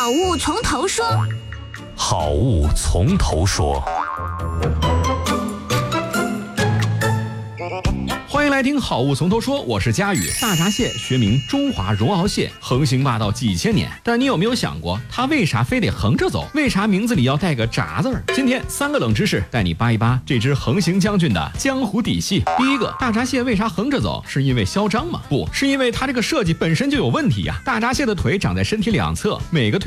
好物从头说。 好物从头说。欢迎来听好物从头说，我是佳宇。大闸蟹学名中华绒螯蟹，横行霸道几千年，但你有没有想过它为啥非得横着走？为啥名字里要带个闸字儿？今天3个冷知识带你扒一扒这只横行将军的江湖底细。第一个，大闸蟹为啥横着走？是因为嚣张吗？不是，因为它这个设计本身就有问题呀。大闸蟹的腿长在身体两侧，每个腿